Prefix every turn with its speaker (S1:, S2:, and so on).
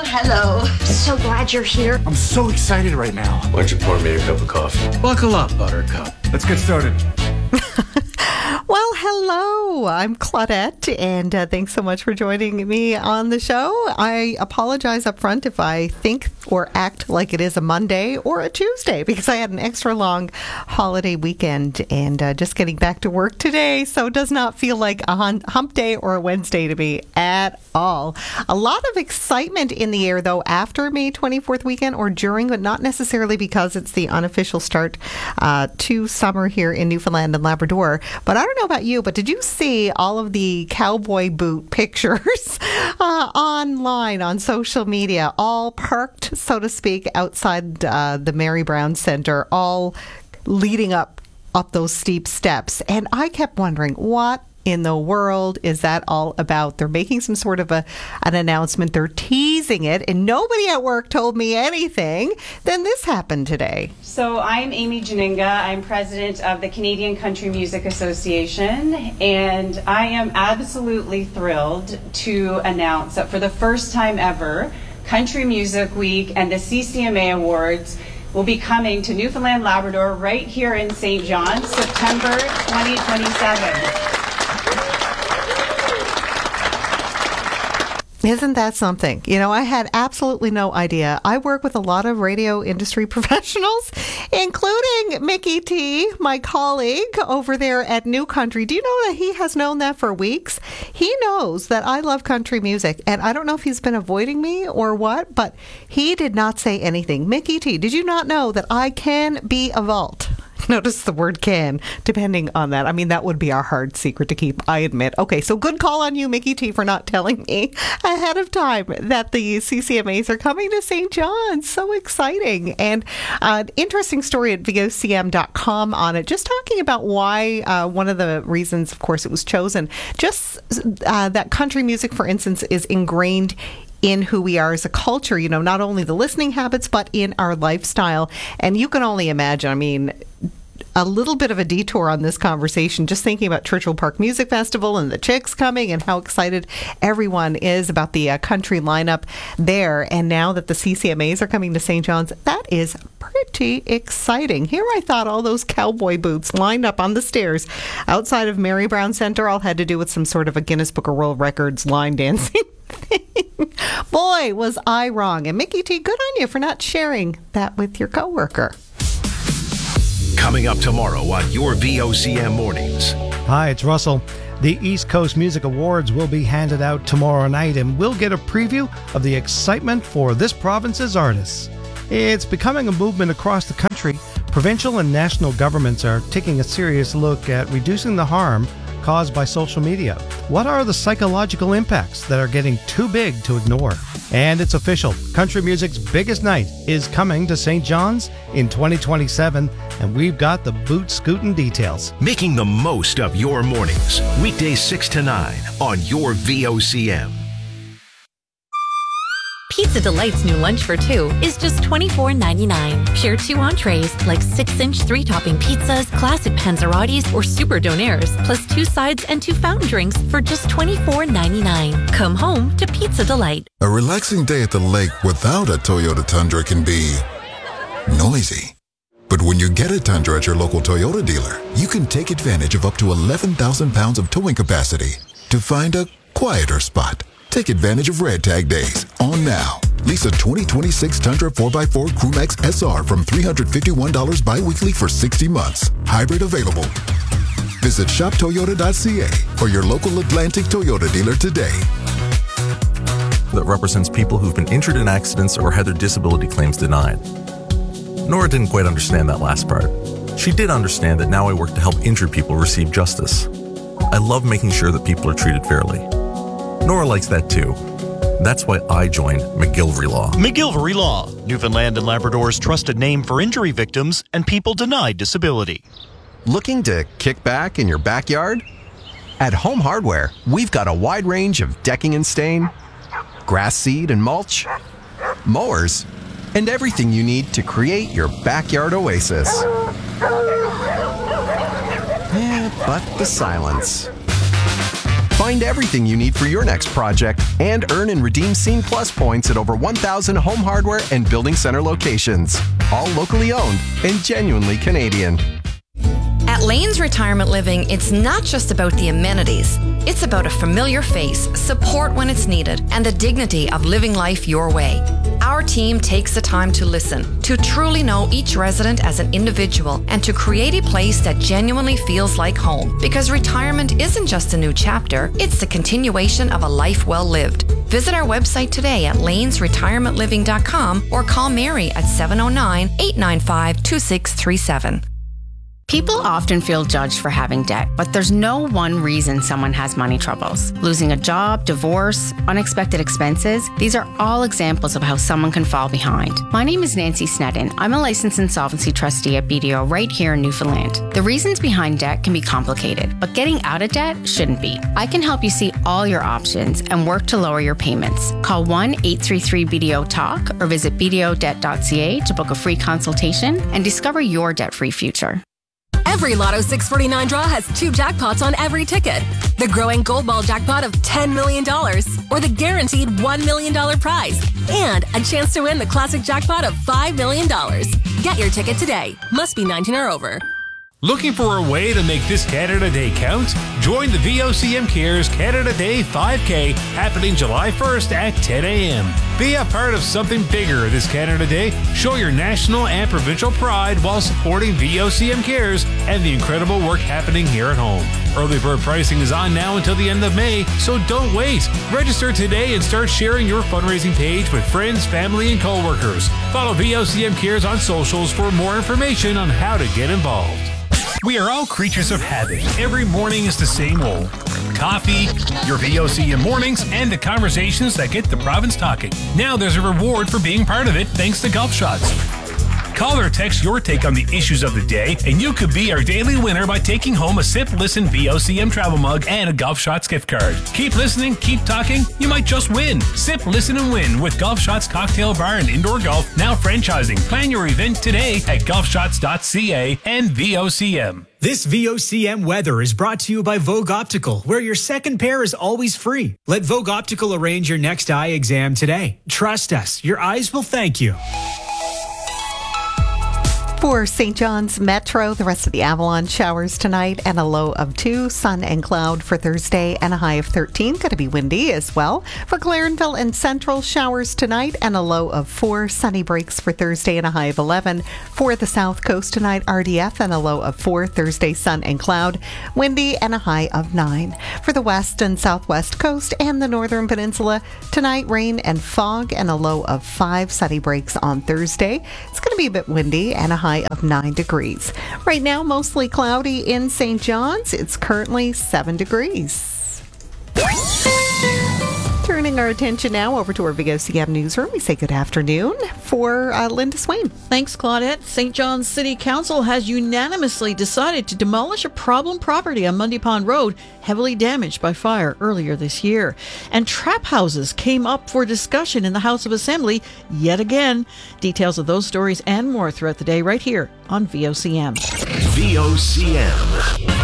S1: hello. So glad you're here.
S2: I'm so excited right now.
S3: Why don't you pour me a cup of coffee?
S2: Buckle up, Buttercup. Let's get started.
S4: Well, hello. I'm Claudette, and thanks so much for joining me on the show. I apologize up front if I think or act like it is a Monday or a Tuesday, because I had an extra long holiday weekend and just getting back to work today, so it does not feel like a hump day or a Wednesday to me at all. A lot of excitement in the air, though, after May 24th weekend or during, but not necessarily because it's the unofficial start to summer here in Newfoundland and Labrador. But I don't know about you, but did you see all of the cowboy boot pictures online on social media, all parked, so to speak, outside the Mary Brown Centre, all leading up those steep steps? And I kept wondering, what in the world is that all about? They're making some sort of an announcement. They're teasing it, and nobody at work told me anything. Then this happened today.
S5: So I'm Amy Janinga. I'm president of the Canadian Country Music Association, and I am absolutely thrilled to announce that for the first time ever, Country Music Week and the CCMA Awards will be coming to Newfoundland, Labrador, right here in St. John's, September 2027.
S4: Isn't that something? You know, I had absolutely no idea. I work with a lot of radio industry professionals, including Mickey T, my colleague over there at New Country. Do you know that he has known that for weeks? He knows that I love country music, and I don't know if he's been avoiding me or what, but he did not say anything. Mickey T, did you not know that I can be a vault? Notice the word can, depending on that. I mean, that would be a hard secret to keep, I admit. Okay, so good call on you, Mickey T, for not telling me ahead of time that the CCMAs are coming to St. John's. So exciting. And interesting story at VOCM.com on it, just talking about why one of the reasons, of course, it was chosen, just that country music, for instance, is ingrained in who we are as a culture, you know, not only the listening habits, but in our lifestyle. And you can only imagine, I mean, a little bit of a detour on this conversation, just thinking about Churchill Park Music Festival and the Chicks coming and how excited everyone is about the country lineup there. And now that the CCMAs are coming to St. John's, that is pretty exciting. Here I thought all those cowboy boots lined up on the stairs outside of Mary Brown Centre all had to do with some sort of a Guinness Book of World Records line dancing thing. Boy, was I wrong. And Mickey T, good on you for not sharing that with your coworker.
S6: Coming up tomorrow on your VOCM Mornings.
S7: Hi, it's Russell. The East Coast Music Awards will be handed out tomorrow night, and we'll get a preview of the excitement for this province's artists. It's becoming a movement across the country. Provincial and national governments are taking a serious look at reducing the harm caused by social media. What are the psychological impacts that are getting too big to ignore? And it's official. Country music's biggest night is coming to St. John's in 2027, and we've got the boot scootin' details.
S6: Making the most of your mornings. Weekdays 6 to 9 on your VOCM.
S8: Pizza Delight's new lunch for two is just $24.99. Share 2 entrees like 6-inch 3-topping pizzas, classic panzerottis, or super donaires, plus 2 sides and 2 fountain drinks for just $24.99. Come home to Pizza Delight.
S9: A relaxing day at the lake without a Toyota Tundra can be noisy. But when you get a Tundra at your local Toyota dealer, you can take advantage of up to 11,000 pounds of towing capacity to find a quieter spot. Take advantage of Red Tag Days on now. Lease a 2026 Tundra 4x4 Crewmax SR from $351 bi-weekly for 60 months. Hybrid available. Visit shoptoyota.ca or your local Atlantic Toyota dealer today.
S10: That represents people who've been injured in accidents or had their disability claims denied. Nora didn't quite understand that last part. She did understand that now I work to help injured people receive justice. I love making sure that people are treated fairly. Nora likes that too. That's why I joined McGilvery Law.
S11: McGilvery Law, Newfoundland and Labrador's trusted name for injury victims and people denied disability.
S12: Looking to kick back in your backyard? At Home Hardware, we've got a wide range of decking and stain, grass seed and mulch, mowers, and everything you need to create your backyard oasis. But the silence. Find everything you need for your next project and earn and redeem Scene Plus points at over 1,000 Home Hardware and Building Center locations. All locally owned and genuinely Canadian.
S13: At Lane's Retirement Living, it's not just about the amenities. It's about a familiar face, support when it's needed, and the dignity of living life your way. Our team takes the time to listen, to truly know each resident as an individual, and to create a place that genuinely feels like home. Because retirement isn't just a new chapter, it's the continuation of a life well lived. Visit our website today at lanesretirementliving.com or call Mary at 709-895-2637.
S14: People often feel judged for having debt, but there's no one reason someone has money troubles. Losing a job, divorce, unexpected expenses, these are all examples of how someone can fall behind. My name is Nancy Sneddon. I'm a licensed insolvency trustee at BDO right here in Newfoundland. The reasons behind debt can be complicated, but getting out of debt shouldn't be. I can help you see all your options and work to lower your payments. Call 1-833-BDO-TALK or visit bdodebt.ca to book a free consultation and discover your debt-free future.
S15: Every Lotto 649 draw has 2 jackpots on every ticket. The growing Gold Ball jackpot of $10 million or the guaranteed $1 million prize. And a chance to win the classic jackpot of $5 million. Get your ticket today. Must be 19 or over.
S16: Looking for a way to make this Canada Day count? Join the VOCM Cares Canada Day 5K happening July 1st at 10 a.m. Be a part of something bigger this Canada Day. Show your national and provincial pride while supporting VOCM Cares and the incredible work happening here at home. Early bird pricing is on now until the end of May, so don't wait. Register today and start sharing your fundraising page with friends, family, and coworkers. Follow VOCM Cares on socials for more information on how to get involved.
S11: We are all creatures of habit. Every morning is the same old. Coffee, your VOCM mornings, and the conversations that get the province talking. Now there's a reward for being part of it thanks to Golf Shots. Call or text your take on the issues of the day, and you could be our daily winner by taking home a Sip Listen VOCM travel mug and a Golf Shots gift card. Keep listening, keep talking, you might just win. Sip, listen, and win with Golf Shots Cocktail Bar and Indoor Golf, now franchising. Plan your event today at golfshots.ca and VOCM.
S17: This VOCM weather is brought to you by Vogue Optical, where your second pair is always free. Let Vogue Optical arrange your next eye exam today. Trust us, your eyes will thank you.
S4: For St. John's Metro, the rest of the Avalon, showers tonight and a low of 2, sun and cloud for Thursday and a high of 13. Going to be windy as well. For Clarenville and Central, showers tonight and a low of 4, sunny breaks for Thursday and a high of 11. For the South Coast tonight, RDF and a low of 4, Thursday sun and cloud, windy and a high of 9. For the West and Southwest Coast and the Northern Peninsula, tonight rain and fog and a low of 5, sunny breaks on Thursday. It's going to be a bit windy and a high of 9 degrees. Right now, mostly cloudy in St. John's. It's currently 7 degrees. Turning our attention now over to our VOCM newsroom, we say good afternoon for Linda Swain.
S18: Thanks, Claudette. St. John's City Council has unanimously decided to demolish a problem property on Mundy Pond Road, heavily damaged by fire earlier this year. And trap houses came up for discussion in the House of Assembly yet again. Details of those stories and more throughout the day right here on VOCM.
S6: VOCM.